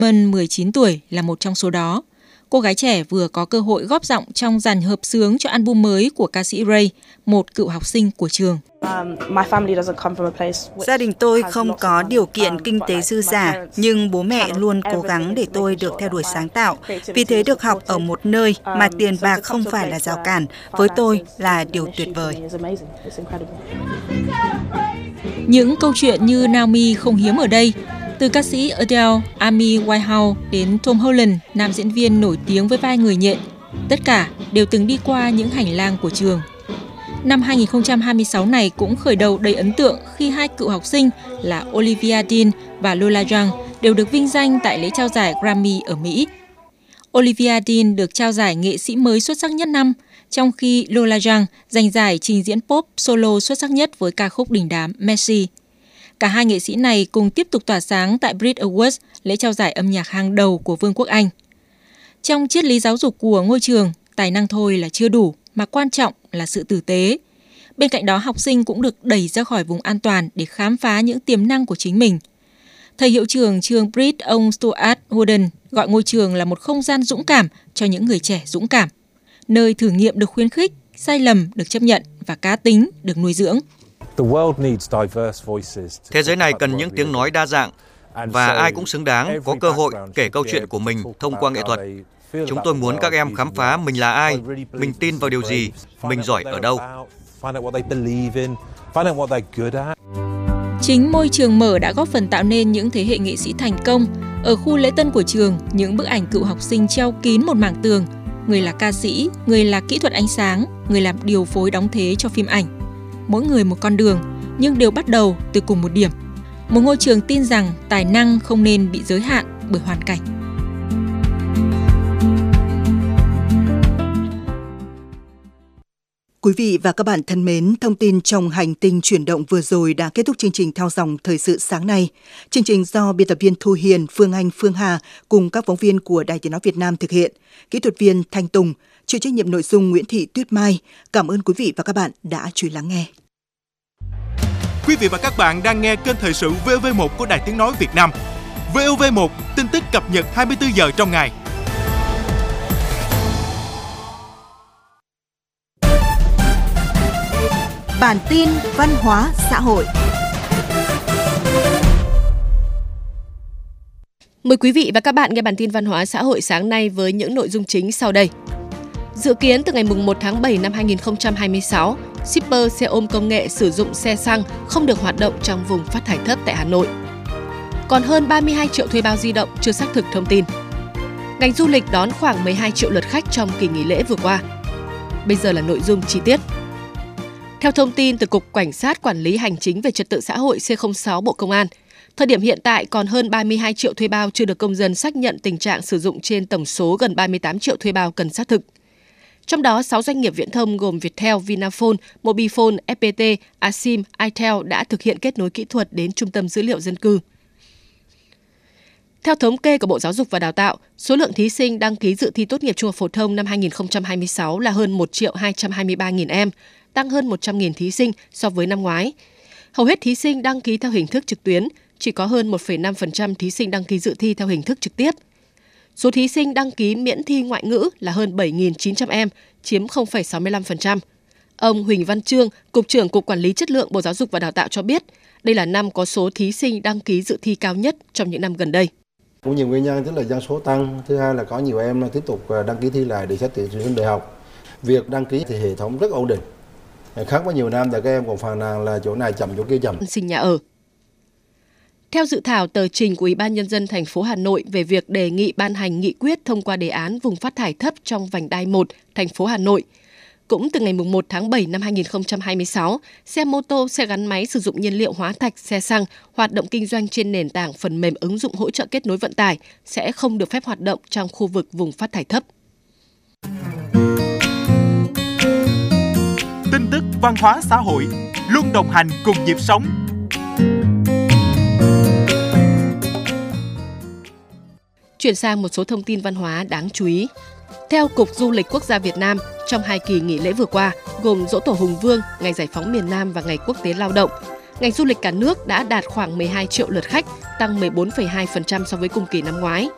Mân 19 tuổi là một trong số đó. Cô gái trẻ vừa có cơ hội góp giọng trong dàn hợp xướng cho album mới của ca sĩ Ray, một cựu học sinh của trường. Gia đình tôi không có điều kiện kinh tế dư dả, nhưng bố mẹ luôn cố gắng để tôi được theo đuổi sáng tạo. Vì thế được học ở một nơi mà tiền bạc không phải là rào cản, với tôi là điều tuyệt vời. Những câu chuyện như Naomi không hiếm ở đây. Từ ca sĩ Adele, Amy Winehouse đến Tom Holland, nam diễn viên nổi tiếng với vai người nhện, tất cả đều từng đi qua những hành lang của trường. Năm 2026 này cũng khởi đầu đầy ấn tượng khi hai cựu học sinh là Olivia Dean và Lola Young đều được vinh danh tại lễ trao giải Grammy ở Mỹ. Olivia Dean được trao giải nghệ sĩ mới xuất sắc nhất năm, trong khi Lola Young giành giải trình diễn pop solo xuất sắc nhất với ca khúc đình đám Messi. Cả hai nghệ sĩ này cùng tiếp tục tỏa sáng tại Brit Awards, lễ trao giải âm nhạc hàng đầu của Vương quốc Anh. Trong triết lý giáo dục của ngôi trường, tài năng thôi là chưa đủ, mà quan trọng là sự tử tế. Bên cạnh đó, học sinh cũng được đẩy ra khỏi vùng an toàn để khám phá những tiềm năng của chính mình. Thầy hiệu trưởng trường Brit, ông Stuart Holden, gọi ngôi trường là một không gian dũng cảm cho những người trẻ dũng cảm, nơi thử nghiệm được khuyến khích, sai lầm được chấp nhận và cá tính được nuôi dưỡng. Thế giới này cần những tiếng nói đa dạng, và ai cũng xứng đáng có cơ hội kể câu chuyện của mình thông qua nghệ thuật. Chúng tôi muốn các em khám phá mình là ai, mình tin vào điều gì, mình giỏi ở đâu. Chính môi trường mở đã góp phần tạo nên những thế hệ nghệ sĩ thành công. Ở khu lễ tân của trường, những bức ảnh cựu học sinh treo kín một mảng tường. Người là ca sĩ, người là kỹ thuật ánh sáng, người làm điều phối đóng thế cho phim ảnh. Mỗi người một con đường, nhưng đều bắt đầu từ cùng một điểm. Một ngôi trường tin rằng tài năng không nên bị giới hạn bởi hoàn cảnh. Quý vị và các bạn thân mến, thông tin trong hành tinh chuyển động vừa rồi đã kết thúc chương trình Theo dòng thời sự sáng nay. Chương trình do biên tập viên Thu Hiền, Phương Anh, Phương Hà cùng các phóng viên của Đài Tiếng nói Việt Nam thực hiện. Kỹ thuật viên Thanh Tùng, chịu trách nhiệm nội dung Nguyễn Thị Tuyết Mai. Cảm ơn quý vị và các bạn đã chú ý lắng nghe. Quý vị và các bạn đang nghe kênh thời sự VOV1 của Đài Tiếng nói Việt Nam. VOV1, tin tức cập nhật 24 giờ trong ngày. Bản tin văn hóa xã hội. Mời quý vị và các bạn nghe bản tin văn hóa xã hội sáng nay với những nội dung chính sau đây. Dự kiến từ ngày 1 tháng 7 năm 2026, shipper xe ôm công nghệ sử dụng xe xăng không được hoạt động trong vùng phát thải thấp tại Hà Nội. Còn hơn 32 triệu thuê bao di động chưa xác thực thông tin. Ngành du lịch đón khoảng 12 triệu lượt khách trong kỳ nghỉ lễ vừa qua. Bây giờ là nội dung chi tiết. Theo thông tin từ Cục Cảnh sát Quản lý Hành chính về Trật tự xã hội C06 Bộ Công an, thời điểm hiện tại còn hơn 32 triệu thuê bao chưa được công dân xác nhận tình trạng sử dụng trên tổng số gần 38 triệu thuê bao cần xác thực. Trong đó, 6 doanh nghiệp viễn thông gồm Viettel, Vinaphone, Mobifone, FPT, Asim, Itel đã thực hiện kết nối kỹ thuật đến trung tâm dữ liệu dân cư. Theo thống kê của Bộ Giáo dục và Đào tạo, số lượng thí sinh đăng ký dự thi tốt nghiệp trung học phổ thông năm 2026 là hơn 1.223.000 em, tăng hơn 100.000 thí sinh so với năm ngoái. Hầu hết thí sinh đăng ký theo hình thức trực tuyến, chỉ có hơn 1,5% thí sinh đăng ký dự thi theo hình thức trực tiếp. Số thí sinh đăng ký miễn thi ngoại ngữ là hơn 7.900 em, chiếm 0,65%. Ông Huỳnh Văn Trương, Cục trưởng Cục Quản lý Chất lượng Bộ Giáo dục và Đào tạo cho biết, đây là năm có số thí sinh đăng ký dự thi cao nhất trong những năm gần đây. Cũng nhiều nguyên nhân, tức là dân số tăng, thứ hai là có nhiều em tiếp tục đăng ký thi lại để xét tuyển sinh đại học. Việc đăng ký thì hệ thống rất ổn định. Khác với nhiều năm thì các em còn phàn nàn là chỗ này chậm chỗ kia chậm. Sinh nhà ở. Theo dự thảo tờ trình của Ủy ban Nhân dân thành phố Hà Nội về việc đề nghị ban hành nghị quyết thông qua đề án vùng phát thải thấp trong vành đai 1, thành phố Hà Nội. Cũng từ ngày 1 tháng 7 năm 2026, xe mô tô, xe gắn máy sử dụng nhiên liệu hóa thạch, xe xăng hoạt động kinh doanh trên nền tảng phần mềm ứng dụng hỗ trợ kết nối vận tải sẽ không được phép hoạt động trong khu vực vùng phát thải thấp. Tin tức văn hóa xã hội luôn đồng hành cùng nhịp sống. Chuyển sang một số thông tin văn hóa đáng chú ý. Theo Cục Du lịch Quốc gia Việt Nam, trong 2 kỳ nghỉ lễ vừa qua, gồm Giỗ Tổ Hùng Vương, Ngày Giải phóng miền Nam và Ngày Quốc tế Lao động, ngành du lịch cả nước đã đạt khoảng 12 triệu lượt khách, tăng 14,2% so với cùng kỳ năm ngoái.